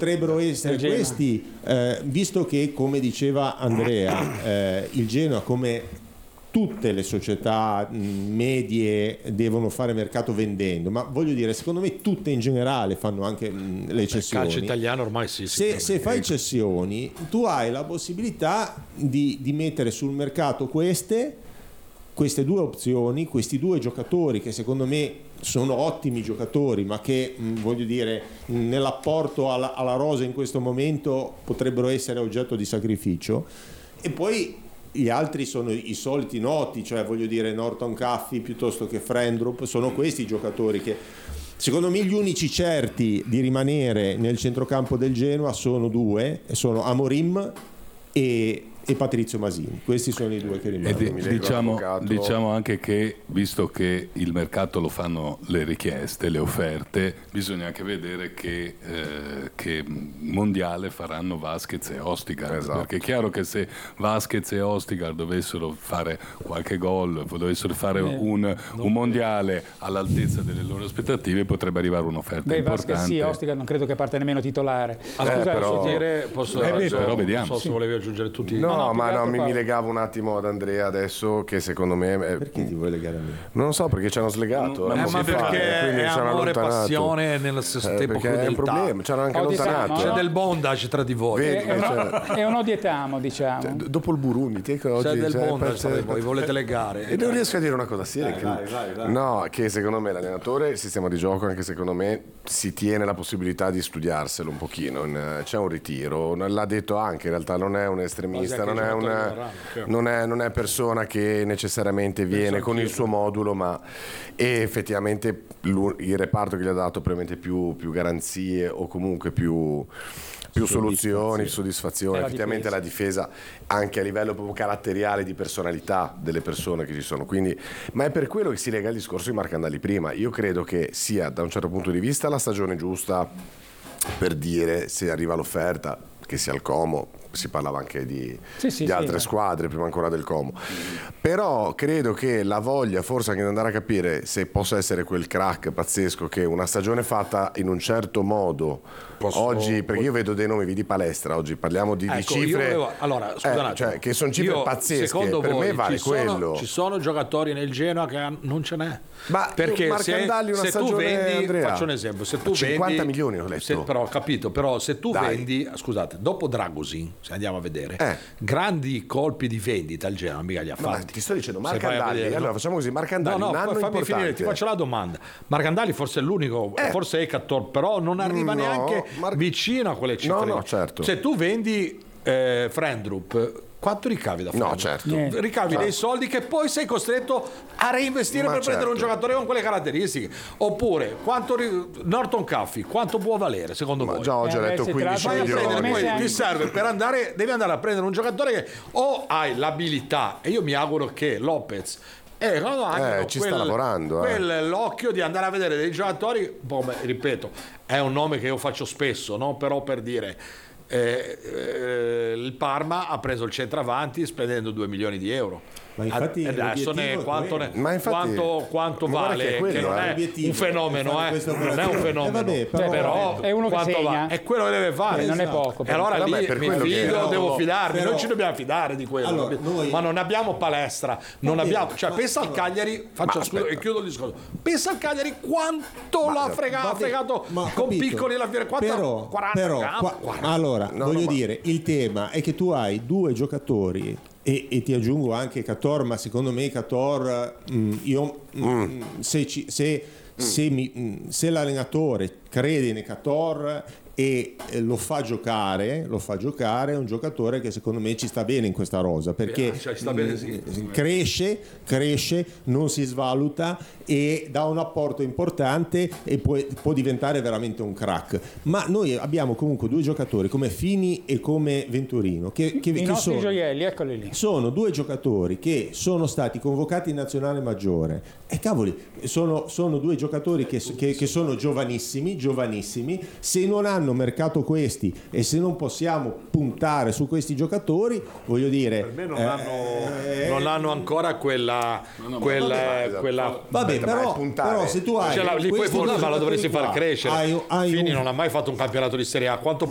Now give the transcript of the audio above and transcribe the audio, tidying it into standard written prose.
potrebbero essere questi, visto che, come diceva Andrea, il Genoa, come tutte le società medie, devono fare mercato vendendo, ma voglio dire, secondo me tutte in generale fanno anche le cessioni. Il calcio italiano ormai sì. Se fai cessioni, tu hai la possibilità di mettere sul mercato queste due opzioni, questi due giocatori che secondo me sono ottimi giocatori, ma che voglio dire, nell'apporto alla rosa in questo momento potrebbero essere oggetto di sacrificio. E poi gli altri sono i soliti noti, cioè voglio dire Norton Caffey piuttosto che Frendrup, sono questi i giocatori che secondo me gli unici certi di rimanere nel centrocampo del Genoa sono due, sono Amorim e Patrizio Masini. Questi sono i due che rimangono. Diciamo anche che, visto che il mercato lo fanno le richieste, le offerte, bisogna anche vedere che mondiale faranno Vasquez e Ostigard, esatto. Perché è chiaro che se Vasquez e Ostigard dovessero fare qualche gol, dovessero fare un mondiale all'altezza delle loro aspettative, potrebbe arrivare un'offerta importante. Vasquez sì, Ostigard non credo che parte nemmeno titolare. Però vediamo. Non so se volevi aggiungere tutti. No, mi legavo un attimo ad Andrea adesso, che secondo me perché ti vuoi legare a me? Non lo so, perché ci hanno slegato, ma perché è amore e passione nello stesso tempo, perché è un problema, ci hanno anche allontanato. C'è del bondage tra di voi. È un odietamo, diciamo. Dopo il Burundi, c'è del bondage, voi volete legare. E non riesco a dire una cosa seria, vai. No, che secondo me l'allenatore, il sistema di gioco, anche secondo me si tiene la possibilità di studiarselo un pochino. C'è un ritiro, l'ha detto anche, in realtà non è un estremista, non è persona che necessariamente viene con il suo modulo, ma effettivamente il reparto che gli ha dato probabilmente più garanzie, o comunque più soluzioni, soddisfazione. Effettivamente la difesa anche a livello proprio caratteriale, di personalità delle persone che ci sono, quindi, ma è per quello che si lega al discorso di Marcandali prima. Io credo che sia, da un certo punto di vista, la stagione giusta per dire se arriva l'offerta, che sia il Como. Si parlava anche di altre squadre prima ancora del Como, però credo che la voglia forse anche di andare a capire se possa essere quel crack pazzesco che una stagione fatta in un certo modo oggi, perché io vedo dei nomi, vedi Palestra, oggi parliamo di cifre, allora scusate, cioè, che sono cifre pazzesche. Secondo per voi me vale quello. Ci sono giocatori nel Genoa che non ce n'è, ma perché Marcandali se tu vendi, Andrea, faccio un esempio, se tu 50 vendi, milioni ho letto, però ho capito, però se tu vendi, scusate, dopo Dragosin, se andiamo a vedere grandi colpi di vendita al Genoa mica li ha fatti. Ti sto dicendo Marcandali, allora facciamo così, Marcandali un anno fammi importante. finire, ti faccio la domanda. Marcandali forse è l'unico, forse è Ecator, però non arriva neanche vicino a quelle cifre. No, certo. Se tu vendi Frendrup, quanto ricavi da fare? No, certo. Ricavi dei soldi che poi sei costretto a reinvestire per prendere un giocatore con quelle caratteristiche. Oppure Norton Caffey quanto può valere secondo voi? Già oggi ho detto 15 milioni. Ti serve per devi andare a prendere un giocatore che o hai l'abilità, e io mi auguro che Lopez ci sta lavorando, l'occhio di andare a vedere dei giocatori. Ripeto, è un nome che io faccio spesso, no? Però per dire, il Parma ha preso il centravanti spendendo 2 milioni di euro. Ma infatti quanto vale, che non è un fenomeno, non è un fenomeno, però è uno che segna, è quello che deve fare, non è poco, e allora lì mi fido, devo fidarmi, non ci dobbiamo fidare di quello, allora, ma non abbiamo Palestra, non abbiamo, cioè pensa al Cagliari, e chiudo il discorso, pensa al Cagliari quanto l'ha fregato con piccoli, però allora voglio dire, il tema è che tu hai due giocatori e ti aggiungo anche Cator, ma secondo me Cator se l'allenatore crede in Cator e lo fa giocare, è un giocatore che secondo me ci sta bene in questa rosa, perché cresce, non si svaluta e dà un apporto importante e può diventare veramente un crack. Ma noi abbiamo comunque due giocatori come Fini e come Venturino che nostri gioielli, eccoli lì. Sono due giocatori che sono stati convocati in nazionale maggiore e cavoli, sono due giocatori che sono giovanissimi, se non hanno mercato questi e se non possiamo puntare su questi giocatori, voglio dire, per me non hanno ancora quella vabbè, però se tu hai lì poi ma la dovresti far crescere. Fini non ha mai fatto un campionato di Serie A, quanto